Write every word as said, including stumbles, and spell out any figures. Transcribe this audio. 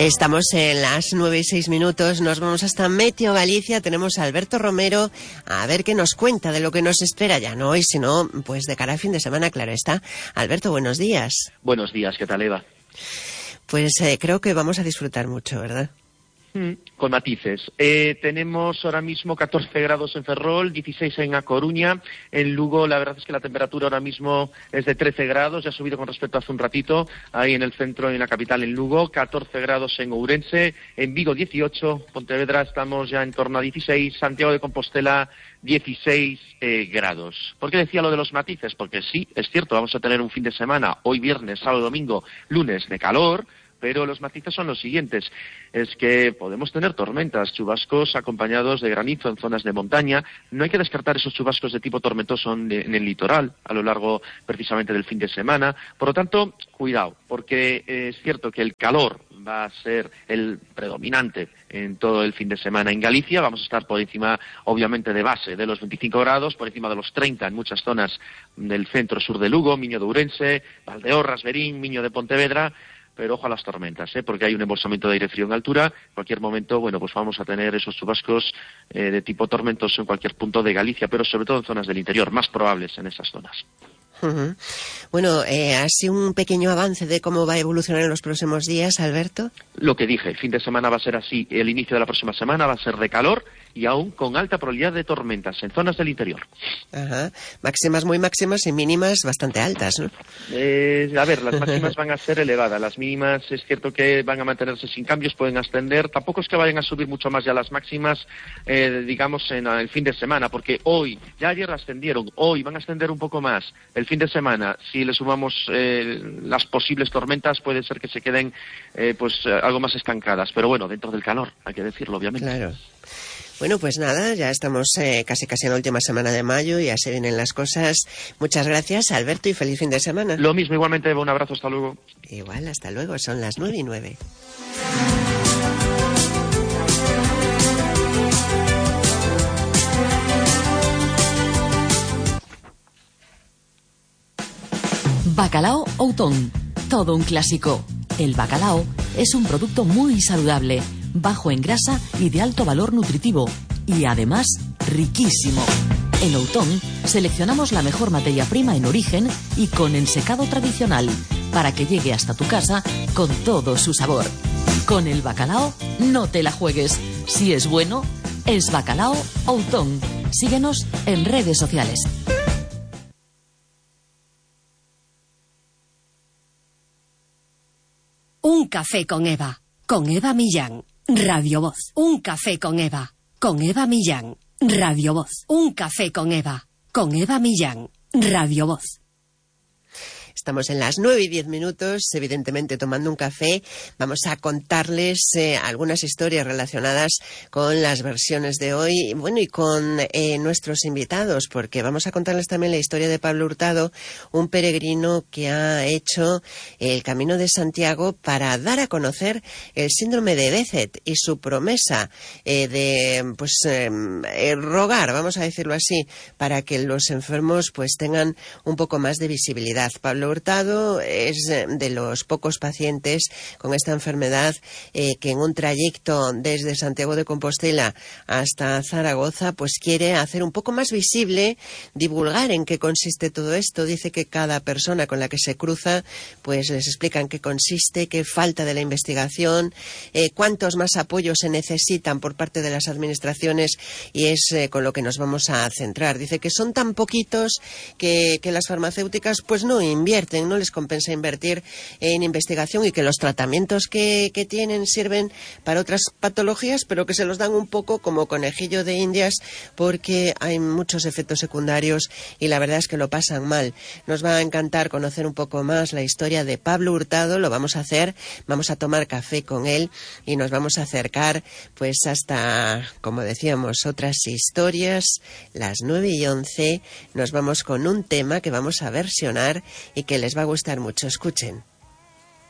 Estamos en las nueve y seis minutos, nos vamos hasta Meteo Galicia, tenemos a Alberto Romero a ver qué nos cuenta de lo que nos espera ya, no hoy, sino pues de cara al fin de semana, claro está. Alberto, buenos días. Buenos días, ¿qué tal, Eva? Pues eh, creo que vamos a disfrutar mucho, ¿verdad? Mm, con matices. Eh, tenemos ahora mismo catorce grados en Ferrol, dieciséis en A Coruña. En Lugo, la verdad es que la temperatura ahora mismo es de trece grados, ya ha subido con respecto a hace un ratito. Ahí en el centro, en la capital, en Lugo, catorce grados en Ourense. En Vigo, dieciocho. Pontevedra estamos ya en torno a dieciséis. Santiago de Compostela, dieciséis eh, grados. ¿Por qué decía lo de los matices? Porque sí, es cierto, vamos a tener un fin de semana, hoy viernes, sábado, domingo, lunes, de calor. Pero los matices son los siguientes. Es que podemos tener tormentas, chubascos acompañados de granizo en zonas de montaña. No hay que descartar esos chubascos de tipo tormentoso en, en el litoral a lo largo precisamente del fin de semana. Por lo tanto, cuidado, porque eh, es cierto que el calor va a ser el predominante en todo el fin de semana en Galicia. Vamos a estar por encima, obviamente, de base de los veinticinco grados, por encima de los treinta en muchas zonas del centro-sur de Lugo, Miño de Ourense, Valdeorras, Verín, Miño de Pontevedra. Pero ojo a las tormentas, ¿eh? Porque hay un embolsamiento de aire frío en altura. En cualquier momento, bueno, pues vamos a tener esos chubascos eh, de tipo tormentoso en cualquier punto de Galicia, pero sobre todo en zonas del interior, más probables en esas zonas. Uh-huh. Bueno, eh, así un pequeño avance de cómo va a evolucionar en los próximos días, Alberto. Lo que dije, el fin de semana va a ser así, el inicio de la próxima semana va a ser de calor y aún con alta probabilidad de tormentas en zonas del interior. Ajá. Máximas muy máximas y mínimas bastante altas, ¿no? Eh, a ver, las máximas van a ser elevadas, las mínimas es cierto que van a mantenerse sin cambios, pueden ascender, tampoco es que vayan a subir mucho más ya las máximas, eh, digamos, en el fin de semana, porque hoy, ya ayer ascendieron, hoy van a ascender un poco más. El fin de semana, si le sumamos eh, las posibles tormentas, puede ser que se queden eh, pues algo más estancadas, pero bueno, dentro del calor, hay que decirlo, obviamente. Claro. Bueno, pues nada, ya estamos eh, casi casi en la última semana de mayo y ya se vienen las cosas. Muchas gracias, Alberto, y feliz fin de semana. Lo mismo, igualmente, un abrazo, hasta luego. Igual, hasta luego, son las nueve y nueve. Bacalao Outón, todo un clásico. El bacalao es un producto muy saludable, bajo en grasa y de alto valor nutritivo, y además riquísimo. En Outón seleccionamos la mejor materia prima en origen y con ensecado tradicional, para que llegue hasta tu casa con todo su sabor. Con el bacalao no te la juegues. Si es bueno, es Bacalao Outón. Síguenos en redes sociales. Un café con Eva, con Eva Millán, Radio Voz. Un café con Eva, con Eva Millán, Radio Voz. Un café con Eva, con Eva Millán, Radio Voz. Estamos en las nueve y diez minutos, evidentemente tomando un café. Vamos a contarles eh, algunas historias relacionadas con las versiones de hoy, bueno, y con eh, nuestros invitados, porque vamos a contarles también la historia de Pablo Hurtado, un peregrino que ha hecho el Camino de Santiago para dar a conocer el síndrome de Behçet y su promesa eh, de, pues, eh, eh, rogar, vamos a decirlo así, para que los enfermos pues tengan un poco más de visibilidad. Pablo Hurtado es de los pocos pacientes con esta enfermedad eh, que en un trayecto desde Santiago de Compostela hasta Zaragoza pues quiere hacer un poco más visible, divulgar en qué consiste todo esto. Dice que cada persona con la que se cruza pues les explica en qué consiste, qué falta de la investigación, eh, cuántos más apoyos se necesitan por parte de las administraciones, y es eh, con lo que nos vamos a centrar. Dice que son tan poquitos que, que las farmacéuticas pues no invierten, no les compensa invertir en investigación, y que los tratamientos que, que tienen sirven para otras patologías, pero que se los dan un poco como conejillo de indias porque hay muchos efectos secundarios y la verdad es que lo pasan mal. Nos va a encantar conocer un poco más la historia de Pablo Hurtado, lo vamos a hacer, vamos a tomar café con él y nos vamos a acercar pues hasta, como decíamos, otras historias. Las nueve y once nos vamos con un tema que vamos a versionar y que les va a gustar mucho. Escuchen.